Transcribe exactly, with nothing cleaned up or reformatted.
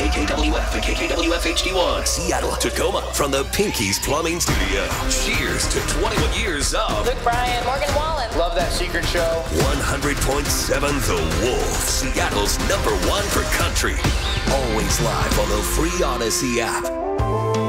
K K W F and K K W F H D one. Seattle, Tacoma, from the Pinkies Plumbing Studio. Cheers to twenty-one years of Luke Bryan, Morgan Wallen. Love that secret show. one hundred point seven The Wolf, Seattle's number one for country. Always live on the free Odyssey app.